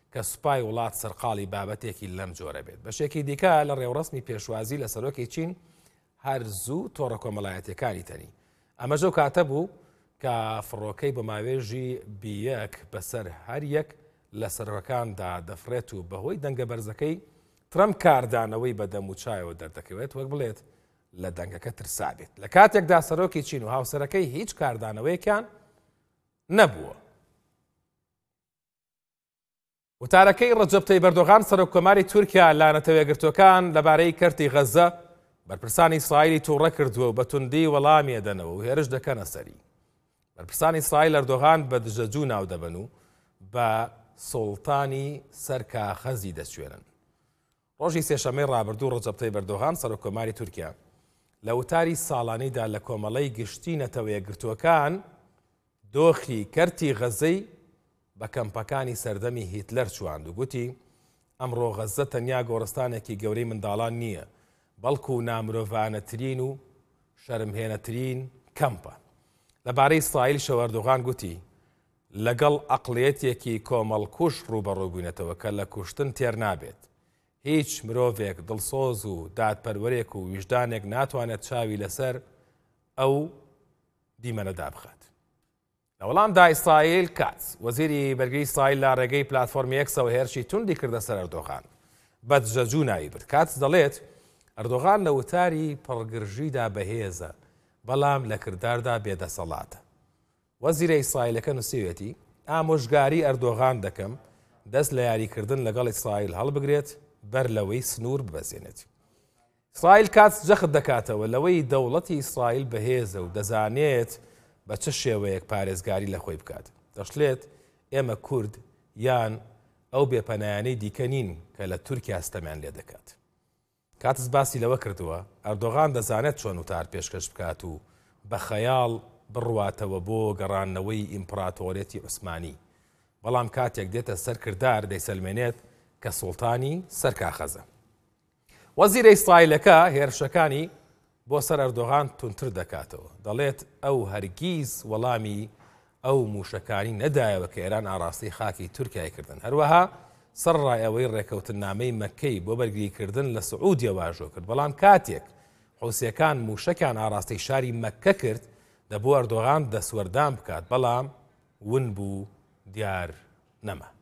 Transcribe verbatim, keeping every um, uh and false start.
کە سوپای وڵات سەرقاڵی بابەتێکی لەم جۆرە بێت. بەشێکی دیکە لە ڕێوەڕسمی پێشوازی لە سەرۆکی چین هەر زوو تۆڕە کۆمەڵایەتیەکانی تەنی. ئەمە ژەو کاتە بوو کە فڕۆکەی بە ماوێژی بیەک بەسەر هەر یەک لە سەرۆکاندا دەفرێت و بەهۆی دەنگە بەرزەکەی ترەم کاردانەوەی بە دەم و چایەوە دەردەکەوێت وەک بڵێت لە دەنگەکە ترسابێت. لە کاتێکدا سەرۆکی چین و هاوسەرەکەی هیچ کاردانەوەیەکیان نەبووە. وتارەکەی ڕەجەب تەیب ئەردۆغان سەرۆککۆماری تورکیا لە نەتەوەیەگرتوەکان لەبارەی کەرتی غەزە بەرپرسانی ئیسرائیلی تووڕە کردووە و بە توندی وەڵامی ئەدەنەوە و هێرش دەکەنە سەری. بەرپرسانی ئیسرائیل ئەردۆغان بە دژەجوو ناو دەبن و بە سوڵتانی سەر کاخەزی دەچوێنن. ڕۆژی سێشەمەی ڕابردوو ڕەجەب تەیب ئەردۆغان سەرۆککۆماری تورکیا لە وتاری ساڵانەیدا لە کۆمەڵەی گشتی نەتەوەیەگرتووەکان دۆخی کەرتی غەزەی بە کەمپەکانی سەردەمی هیتلەر چواند و گوتی ئەمڕۆ غەزە تەنیا گۆڕستانێکی گەورەی منداڵان نییە، بەڵکو نامرۆڤانەترین و شەرمهێنەترین کەمپە. لەبارەی ئیسرائیل ئەردۆغان گوتی لەگەڵ ئەقڵیەتێکی کۆمەڵکوش ڕوبەڕوو بووینەتەوە کە لە کوشتن تێر نابێت. هیچ مرۆڤێک دڵسۆز و دادپەروەرێک و ویژدانێک ناتوانێت چاوی لەسەر ئەو دیمەنەدا بخات. لە وەڵامدا ئیسرائیل کاتس وەزیری بەرگری ئیسرائیل لە ڕێگەی پلاتفۆرمی ئێکسەوە هێرشی توندی کردە سەر ئەردۆغان بە دژەجوو ناوی برد. کاتس دەڵێت ئەردۆغان لە وتاری پڕگرژیدا بەهێزە بەڵام لە کرداردا بێدەسەڵاتە. وەزیرە ئیسرائیلەکە نووسیوێتی ئامۆژگاری ئەردۆغان دەکەم دەست لە یاریکردن لەگەڵ ئیسرائیل هەڵبگرێت بەر لەوەی سنوور ببەزێنێت. ئیسرائیل کاتس جەخت دەکاتەوە لەوەی دەوڵەتی ئیسرائیل بەهێزە و دەزانێت بە چه شێوەیەک پارێزگاری لە خۆی بکات. دەشڵێت ئێمە کورد یان ئەو بێپەنایانەی دیکە نین کە لە تورکیا هەستەمیان لێ دەکات. کاتس باسی لەوە کردووە ئەردۆغان دەزانێت چۆن وتار پێشکەش بکات و بە خەیاڵ بڕواتەوە بۆ گەڕانەوەی ئیمپراتۆرێتی عوسمانی، بەڵام کاتێک دێتە سەر کردار دەیسەلمێنێت کە سوڵتانی سەر کاخەزە. وەزیرە ئیسرائیلەکە هێرشەکانی بۆ سەر ئەردۆغان تونتر دەکاتەوە. دەڵێت ئەو هەرگیز وەڵامی ئەو موشەکانی نەدایەوە کە ئێران ئاراستی خاکی تورکیای کردن. هەروەها سەرڕای ئەوەی ڕێکەوتنامەی مەککەی بۆ بەرگریکردن لە سعودیە واژۆ کرد، بەڵام کاتێک حوسیەکان موشەکان ئاراستی شاری مەککە کرد دەبوو ئەردۆغان دەسوەردان بکات، بەڵام ون بوو دیار نەما.